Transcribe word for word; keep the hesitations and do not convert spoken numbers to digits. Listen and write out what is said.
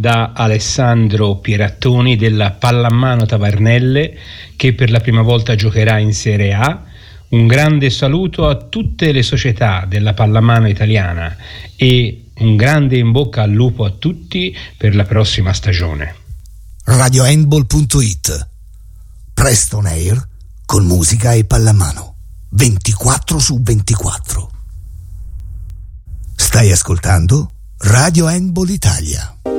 da Alessandro Pierattoni della Pallamano Tavernelle, che per la prima volta giocherà in Serie A. Un grande saluto a tutte le società della pallamano italiana e un grande in bocca al lupo a tutti per la prossima stagione. radio handball punto it. Presto on air con musica e pallamano ventiquattro su ventiquattro. Stai ascoltando Radio Handball Italia.